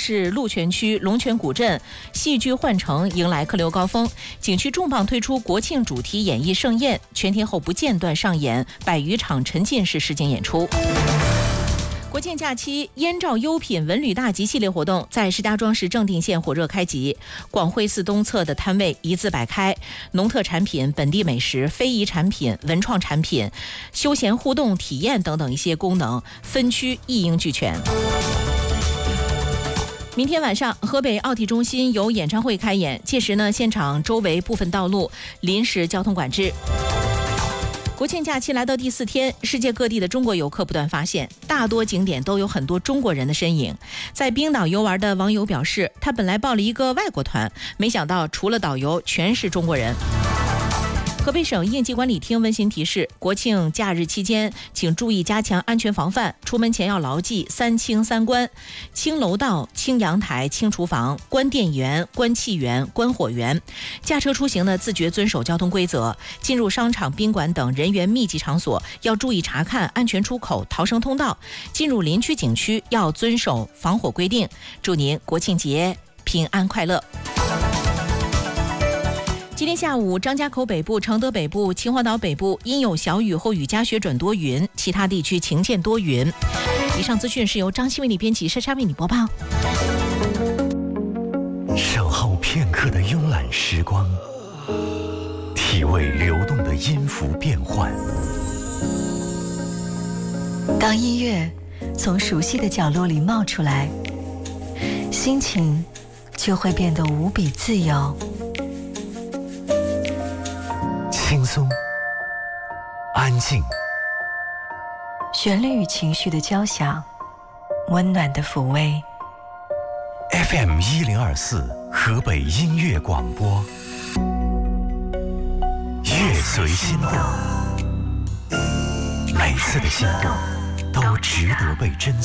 市鹿泉区龙泉古镇戏剧幻城迎来客流高峰，景区重磅推出国庆主题演艺盛宴，全天候不间断上演100余场沉浸式实景演出。国庆假期，燕赵优品文旅大集系列活动在石家庄市正定县火热开集。广汇寺东侧的摊位一字摆开，农特产品、本地美食、非遗产品、文创产品、休闲互动体验等等一些功能分区一应俱全。明天晚上，河北奥体中心有演唱会开演，届时呢，现场周围部分道路临时交通管制。国庆假期来到第4天，世界各地的中国游客不断发现，大多景点都有很多中国人的身影。在冰岛游玩的网友表示，他本来报了一个外国团，没想到除了导游全是中国人。河北省应急管理厅温馨提示，国庆假日期间，请注意加强安全防范，出门前要牢记3清3关：清楼道、清阳台、清厨房、关电源、关气源、关火源。驾车出行呢，自觉遵守交通规则。进入商场、宾馆等人员密集场所，要注意查看安全出口、逃生通道。进入林区景区要遵守防火规定。祝您国庆节平安快乐。今天下午，张家口北部、承德北部、秦皇岛北部阴有小雨或雨夹雪转多云，其他地区晴见多云。以上资讯是由张希为你编辑，莎莎为你播报。 守候片刻的慵懒时光，体味流动的音符变换。 当音乐从熟悉的角落里冒出来，心情就会变得无比自由。 轻松，安静， 旋律与情绪的交响，温暖的抚慰。 FM 1024河北音乐广播，乐随心动，每次的心动都值得被珍惜。